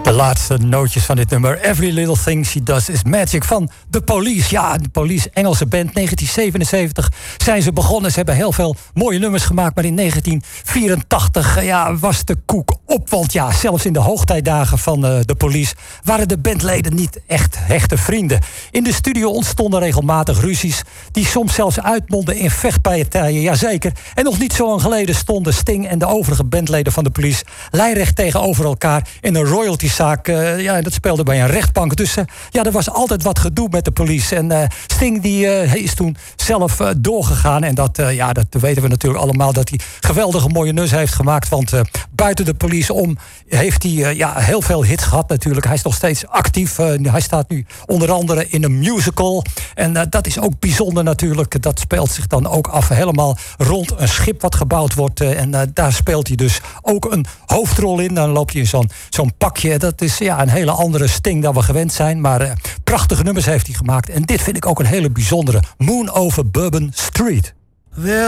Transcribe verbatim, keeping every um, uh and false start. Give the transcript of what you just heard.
De laatste nootjes van dit nummer. Every Little Thing She Does Is Magic van The Police. Ja, de Police, Engelse band. negentien zevenenzeventig zijn ze begonnen. Ze hebben heel veel mooie nummers gemaakt. Maar in negentien vierentachtig ja, was de koek op. Want ja, zelfs in de hoogtijdagen van uh, The Police waren de bandleden niet echt hechte vrienden. In de studio ontstonden regelmatig ruzies die soms zelfs uitmondden in vechtpartijen. Jazeker. En nog niet zo lang geleden stonden Sting en de overige bandleden van The Police lijnrecht tegenover elkaar in een royaltyzaak. Uh, ja, dat speelde bij een rechtbank. Dus uh, ja, er was altijd wat gedoe met de Police. En uh, Sting die uh, is toen zelf uh, doorgegaan. En dat, uh, ja, dat weten we natuurlijk allemaal, dat hij geweldige mooie nummers heeft gemaakt. Want uh, buiten de Police om heeft hij uh, ja, heel veel hits gehad natuurlijk. Hij is nog steeds actief. Uh, hij staat nu onder andere in een musical. En uh, dat is ook bijzonder natuurlijk. Dat speelt zich dan ook af helemaal rond een schip wat gebouwd wordt. Uh, en uh, daar speelt hij dus ook een hoofdrol in. Dan loopt hij in zo'n, zo'n pakje. Dat is ja, een hele andere Sting dan we gewend zijn. Maar uh, prachtige nummers heeft hij gemaakt. En dit vind ik ook een hele bijzondere. Moon over Bourbon Street.